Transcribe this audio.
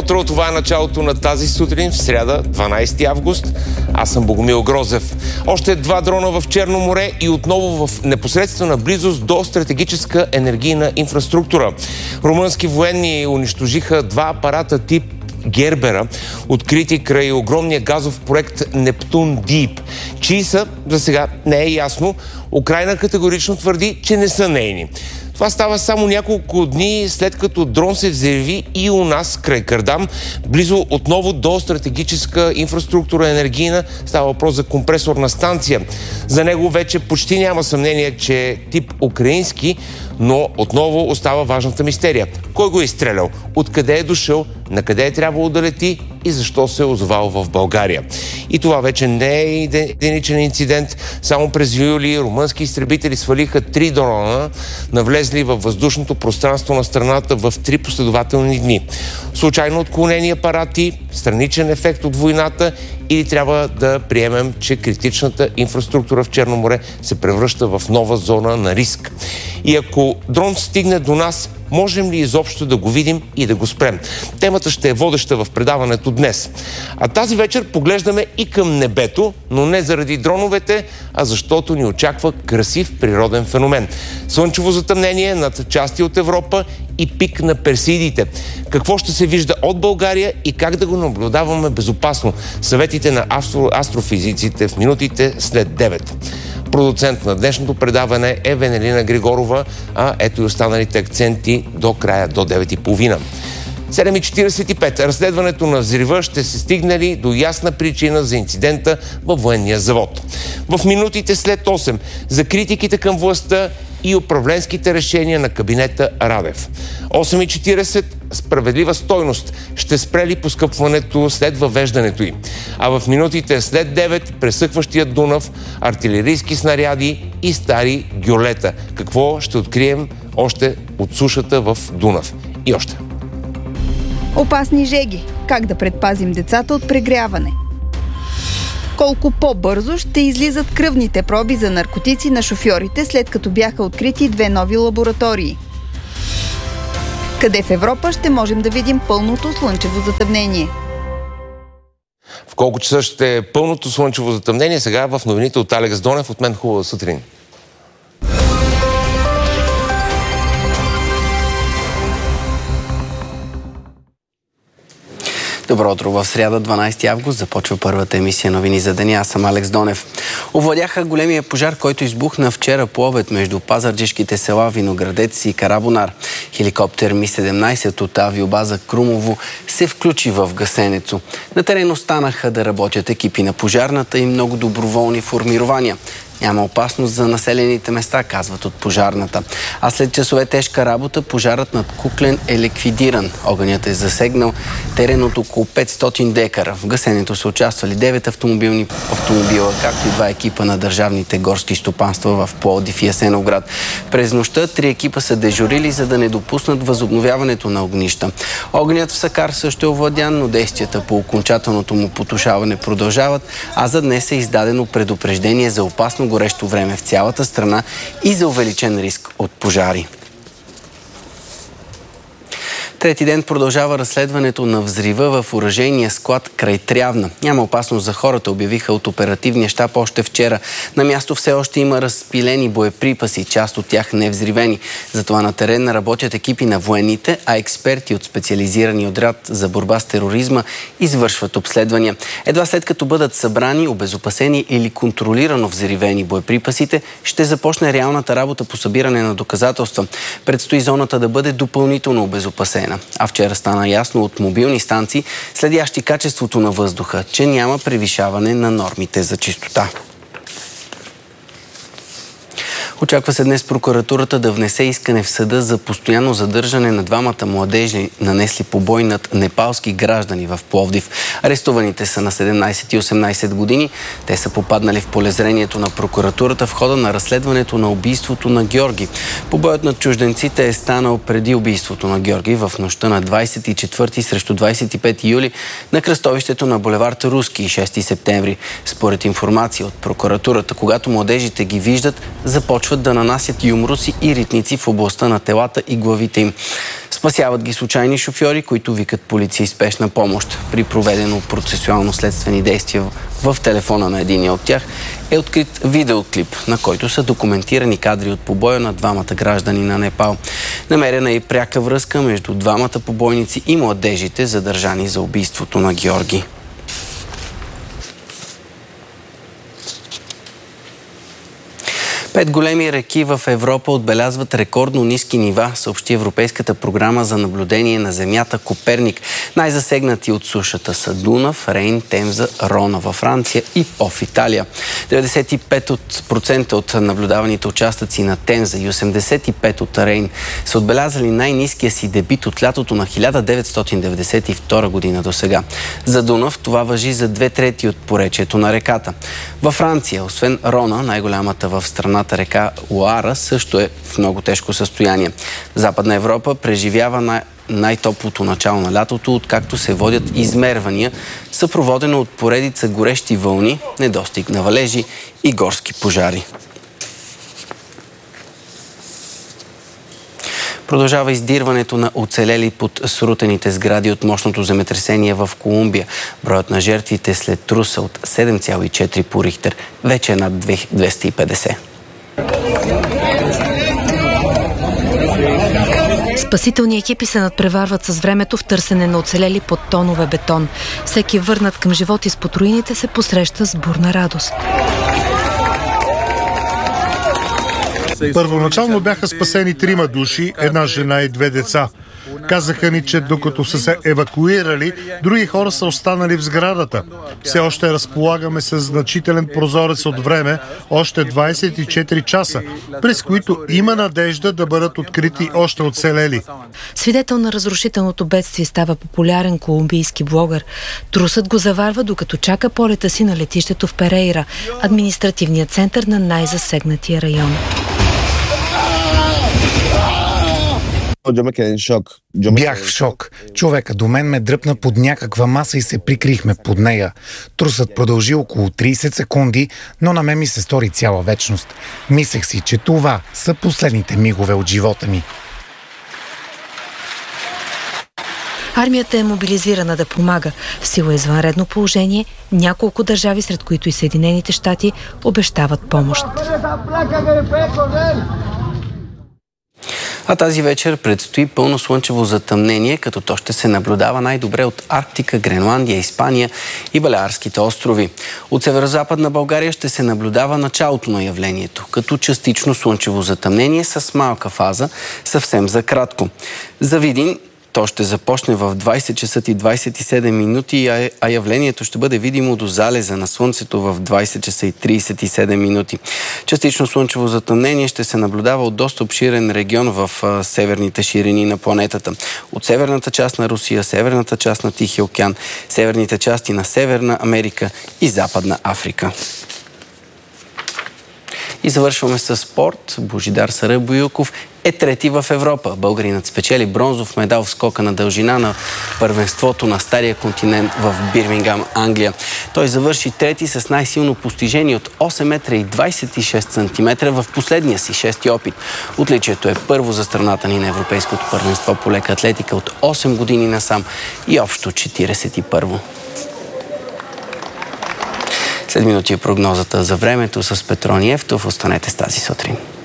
утро, това е началото на тази сутрин, в сряда, 12 август. Аз съм Богомил Грозев. Още 2 дрона в Черно море и отново в непосредствена близост до стратегическа енергийна инфраструктура. Румънски военни унищожиха 2 апарата тип Гербера, открити край огромния газов проект Нептун Дип. Чии са, за сега не е ясно. Украйна категорично твърди, че не са нейни. Това става само няколко дни след като дрон се взриви и у нас, край Кардам, близо отново до стратегическа инфраструктура енергийна. Става въпрос за компресорна станция. За него вече почти няма съмнение, че е тип украински, но отново остава важната мистерия. Кой го е изстрелял? Откъде е дошъл? На къде е трябвало да лети? И защо се е озовал в България? И това вече не е единичен инцидент. Само през юли румънски изтребители свалиха 3 дрона, навлезли във въздушното пространство на страната в 3 последователни дни. Случайно отклонени апарати, страничен ефект от войната, или трябва да приемем, че критичната инфраструктура в Черно море се превръща в нова зона на риск. И ако дрон стигне до нас, можем ли изобщо да го видим и да го спрем? Темата ще е водеща в предаването днес. А тази вечер поглеждаме и към небето, но не заради дроновете, а защото ни очаква красив природен феномен. Слънчево затъмнение над части от Европа и пик на Персеидите. Какво ще се вижда от България и как да го наблюдаваме безопасно? Съветите на астрофизиците в минутите след 9. Продуцент на днешното предаване е Венелина Григорова, а ето и останалите акценти до края, до 9:30. 7:45. Разследването на взрива ще се стигне ли до ясна причина за инцидента във военния завод. В минутите след 8 за критиките към властта и управленските решения на кабинета Радев. 8:40. Справедлива стойност. Ще спре ли поскъпването след въвеждането й? А в минутите след 9 пресъхващият Дунав, артилерийски снаряди и стари гюлета. Какво ще открием още от сушата в Дунав? И още. Опасни жеги. Как да предпазим децата от прегряване? Колко по-бързо ще излизат кръвните проби за наркотици на шофьорите, след като бяха открити 2 нови лаборатории? Къде в Европа ще можем да видим пълното слънчево затъмнение? В колко часа ще е пълното слънчево затъмнение? Сега в новините от Алекс Донев. От мен хубава сутрин. Добро утро. В сряда, 12 август, започва първата емисия новини за деня. Аз съм Алекс Донев. Овладяха големия пожар, който избухна вчера по обед между пазарджишките села Виноградец и Карабонар. Хеликоптер Ми-17 от авиобаза Крумово се включи в гасенето. На терен останаха да работят екипи на пожарната и много доброволни формирования. Няма опасност за населените места, казват от пожарната. А след часове тежка работа, пожарът над Куклен е ликвидиран. Огънят е засегнал терен от около 500 декара. В гасенето са участвали 9 автомобила, както и 2 екипа на държавните горски стопанства в Пловдив и Асеновград. През нощта 3 екипа са дежурили, за да не допуснат възобновяването на огнища. Огнят в Сакар също е овладян, но действията по окончателното му потушаване продължават, а за днес е издадено предупреждение за опасно горещо време в цялата страна и за увеличен риск от пожари. Трети ден продължава разследването на взрива в оръжейния склад край Трявна. Няма опасност за хората, обявиха от оперативния щаб още вчера. На място все още има разпилени боеприпаси, част от тях невзривени. Затова на терен работят екипи на военните, а експерти от специализирани отряд за борба с тероризма извършват обследвания. Едва след като бъдат събрани, обезопасени или контролирано взривени боеприпасите, ще започне реалната работа по събиране на доказателства. Предстои зоната да бъде допълнително обезопасена. А вчера стана ясно от мобилни станции, следящи качеството на въздуха, че няма превишаване на нормите за чистота. Очаква се днес прокуратурата да внесе искане в съда за постоянно задържане на 2 младежи, нанесли побой над непалски граждани в Пловдив. Арестуваните са на 17 и 18 години. Те са попаднали в полезрението на прокуратурата в хода на разследването на убийството на Георги. Побоят над чужденците е станал преди убийството на Георги в нощта на 24 срещу 25 юли на кръстовището на булевард Руски и 6 септември. Според информация от прокуратурата, когато младежите ги виждат, започват започват да нанасят юмруси и ритници в областта на телата и главите им. Спасяват ги случайни шофьори, които викат полиция и спешна помощ. При проведено процесуално-следствени действия в телефона на единия от тях е открит видеоклип, на който са документирани кадри от побоя на двамата граждани на Непал. Намерена е и пряка връзка между двамата побойници и младежите, задържани за убийството на Георги. Пет големи реки в Европа отбелязват рекордно ниски нива, съобщи Европейската програма за наблюдение на Земята Коперник. Най-засегнати от сушата са Дунав, Рейн, Темза, Рона във Франция и По в Италия. 95% от наблюдаваните участъци на Темза и 85% от Рейн са отбелязали най-ниския си дебит от лятото на 1992 година до сега. За Дунав това важи за 2/3 от поречието на реката. Във Франция, освен Рона, най-голямата в страната река Лоара, също е в много тежко състояние. Западна Европа преживява най-топлото начало на лятото, откакто се водят измервания, съпроводено от поредица горещи вълни, недостиг на валежи и горски пожари. Продължава издирването на оцелели под срутените сгради от мощното земетресение в Колумбия. Броят на жертвите след труса от 7,4 по Рихтер вече е над 250. Спасителни екипи се надпреварват с времето в търсене на оцелели под тонове бетон. Всеки върнат към живот изпод руините се посреща с бурна радост. Първоначално бяха спасени 3 души, една жена и 2 деца. Казаха ни, че докато са се евакуирали, други хора са останали в сградата. Все още разполагаме с значителен прозорец от време, още 24 часа, през които има надежда да бъдат открити още оцелели. Свидетел на разрушителното бедствие става популярен колумбийски блогър. Трусът го заварва, докато чака полета си на летището в Перейра, административният център на най-засегнатия район. Бях в шок. Човека до мен ме дръпна под някаква маса и се прикрихме под нея. Трусът продължи около 30 секунди, но на мен ми се стори цяла вечност. Мислех си, че това са последните мигове от живота ми. Армията е мобилизирана да помага. В сила извънредно положение, няколко държави, сред които и Съединените щати, обещават помощ. А тази вечер предстои пълно слънчево затъмнение, като то ще се наблюдава най-добре от Арктика, Гренландия, Испания и Балеарските острови. От северозападна България ще се наблюдава началото на явлението, като частично слънчево затъмнение с малка фаза, съвсем за кратко. За Видин то ще започне в 20 часа и 27 минути, а явлението ще бъде видимо до залеза на Слънцето в 20 часа и 37 минути. Частично слънчево затъмнение ще се наблюдава от доста обширен регион в северните ширини на планетата. От северната част на Русия, северната част на Тихия океан, северните части на Северна Америка и Западна Африка. И завършваме с спорт. Божидар Сарабоюков е трети в Европа. Българинът спечели бронзов медал в скока на дължина на първенството на Стария континент в Бирмингам, Англия. Той завърши трети с най-силно постижение от 8 метра и 26 сантиметра в последния си 6-ти опит. Отличието е първо за страната ни на Европейското първенство по лека атлетика от 8 години насам и общо 41-во. След минути е прогнозата за времето с Петрон Евтов. Останете с тази сутрин.